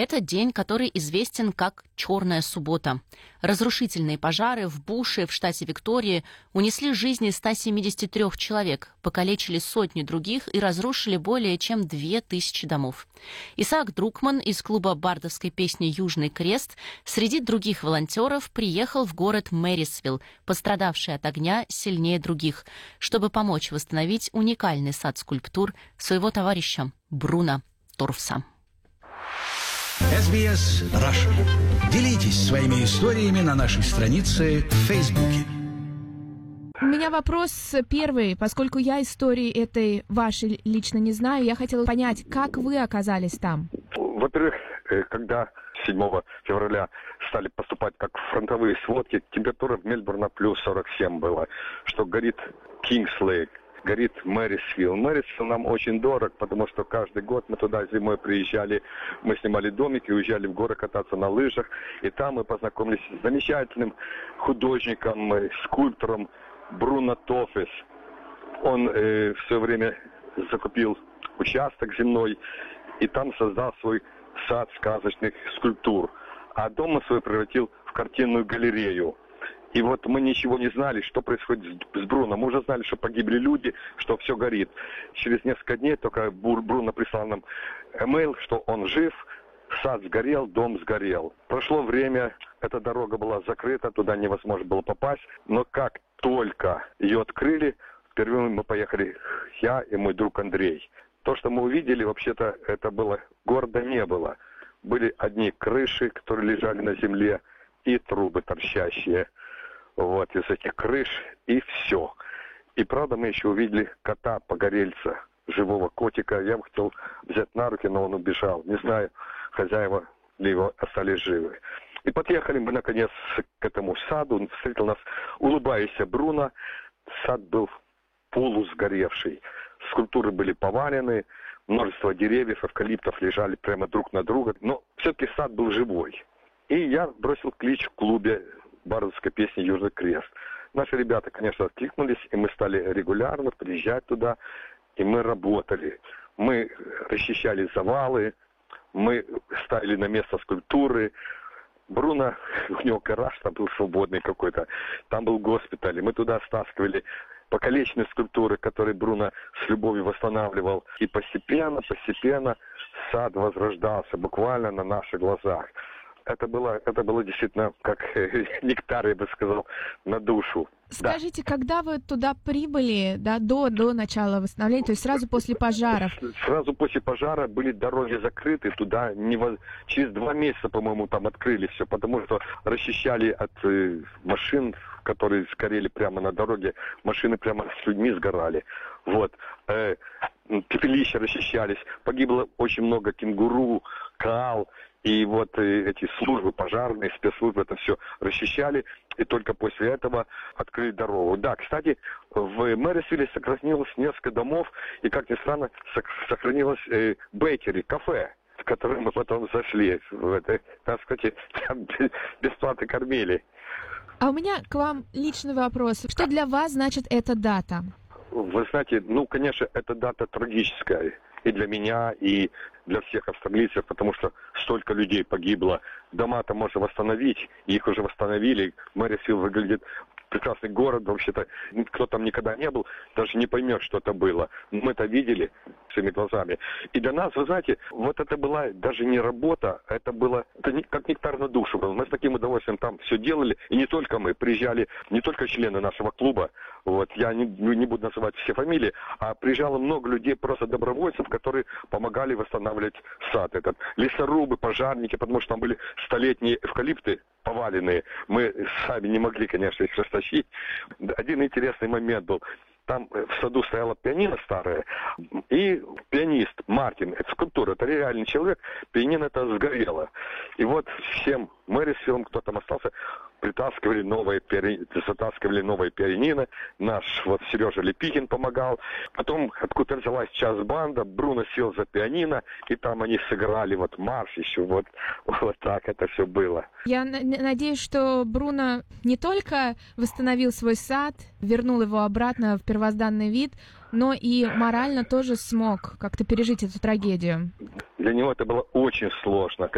Это день, который известен как «Черная суббота». Разрушительные пожары в Буше, в штате Виктория, унесли жизни 173 человек, покалечили сотни других и разрушили более чем 2000 домов. Исаак Друкман из клуба бардовской песни «Южный крест» среди других волонтеров приехал в город Мэрисвилл, пострадавший от огня сильнее других, чтобы помочь восстановить уникальный сад скульптур своего товарища Бруно Торфса. SBS Russian. Делитесь своими историями на нашей странице в Фейсбуке. У меня вопрос первый. Поскольку я истории этой вашей лично не знаю, я хотела понять, как вы оказались там? Во-первых, когда 7 февраля стали поступать как фронтовые сводки, температура в Мельбурне плюс 47 была, что горит Кингс-Лейк, горит Мэрисвилл. Мэрисвилл нам очень дорог, потому что каждый год мы туда зимой приезжали, мы снимали домики, уезжали в горы кататься на лыжах, и там мы познакомились с замечательным художником, скульптором Бруно Торфс. Он в свое время закупил участок земной и там создал свой сад сказочных скульптур, а дом свой превратил в картинную галерею. И вот мы ничего не знали, что происходит с Бруно. Мы уже знали, что погибли люди, что все горит. Через несколько дней только Бруно прислал нам имейл, что он жив, сад сгорел, дом сгорел. Прошло время, эта дорога была закрыта, туда невозможно было попасть. Но как только ее открыли, впервые мы поехали, я и мой друг Андрей. То, что мы увидели, вообще-то, это было, города не было. Были одни крыши, которые лежали на земле, и трубы торчащие. Вот, из этих крыш, и все. И правда, мы еще увидели кота-погорельца, живого котика. Я бы хотел взять на руки, но он убежал. Не знаю, хозяева ли его остались живы. И подъехали мы, наконец, к этому саду. Встретил нас улыбающийся Бруно. Сад был полусгоревший. Скульптуры были повалены. Множество деревьев, эвкалиптов лежали прямо друг на друга. Но все-таки сад был живой. И я бросил клич в клубе бардовской песни «Южный крест». Наши ребята, конечно, откликнулись, и мы стали регулярно приезжать туда, и мы работали. Мы расчищали завалы, мы ставили на место скульптуры. Бруно, у него гараж там был свободный какой-то, там был госпиталь, и мы туда стаскивали покалеченные скульптуры, которые Бруно с любовью восстанавливал. И постепенно сад возрождался буквально на наших глазах. Это было действительно как нектар, я бы сказал, на душу. Скажите, когда вы туда прибыли, да, до начала восстановления, то есть сразу после пожаров? Сразу после пожара были дороги закрыты, туда через 2 месяца, по-моему, там открыли все, потому что расчищали от машин, которые сгорели прямо на дороге, машины прямо с людьми сгорали. Вот. Пепелища расчищались, погибло очень много кенгуру, коал. И вот эти службы, пожарные, спецслужбы, это все расчищали, и только после этого открыли дорогу. Да, кстати, в Мэрисвилле сохранилось несколько домов, и, как ни странно, сохранилось бейкери, кафе, в которое мы потом зашли. Так сказать, там бесплатно кормили. А у меня к вам личный вопрос. Что для вас значит эта дата? Вы знаете, конечно, эта дата трагическая. И для меня, и для всех австралийцев, потому что столько людей погибло. Дома-то можно восстановить, и их уже восстановили. Мэрисвилл выглядит прекрасный город, вообще-то кто там никогда не был, даже не поймет, что это было. Мы это видели своими глазами. И для нас, вы знаете, вот это была даже не работа, это как нектар на душу был. Мы с таким удовольствием там все делали, и не только мы, приезжали не только члены нашего клуба, вот, я не буду называть все фамилии, а приезжало много людей, просто добровольцев, которые помогали восстанавливать сад этот. Лесорубы, пожарники, потому что там были столетние эвкалипты поваленные. Мы сами не могли, конечно, их растащить. Один интересный момент был. Там в саду стояла пианино старое, и пианист Мартин, это скульптура, это реальный человек, пианино это сгорело. И вот всем Мэрисвиллом, кто там остался, затаскивали новое пианино. Наш вот Сережа Лепихин помогал. Потом откуда взялась джаз-банда, Бруно сел за пианино, и там они сыграли вот марш еще, вот так это все было. Я надеюсь, что Бруно не только восстановил свой сад, вернул его обратно в первозданный вид, но и морально тоже смог как-то пережить эту трагедию. Для него это было очень сложно.